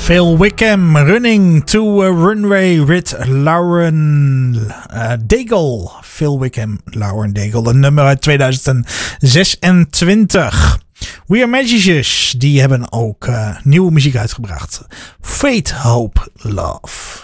Phil Wickham, Running to a Runway with Lauren Daigle. Phil Wickham, Lauren Daigle, een nummer uit 2026. We Are Magicians, die hebben ook nieuwe muziek uitgebracht. Fate, Hope, Love.